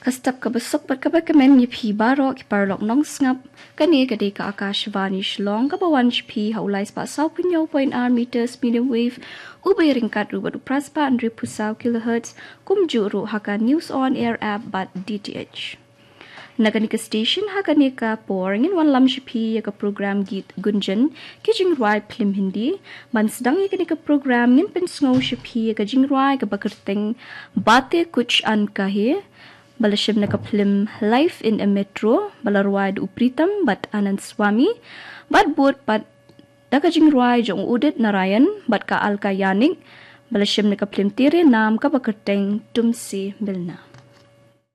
Kastap ka besok berkabar-kamen nyipi baro ki parlok nong ngap kani kadi ka Akashvani Shlong ka bawan nyipi haulai spa sau punyo point r meters medium wave ubay ringkat rubadu praspa andri pusau kilohertz kumju ru haka news on air app bat DTH. Nagani ka station hakani ka por ngin wan lam shipi ka program git gunjan ki jingrai plim hindi ban sedang ikani ka program ngin pensngau shipi ka jingrai ka bakerteng bate kuch an kahe balashim na ka film Life in a Metro balarwai upritam bat Anand Swami bat bot bat daga jingrai jong Udit Narayan bat ka Alka Yanik balashim na ka film tire nam ka bakerteng tumsi milna.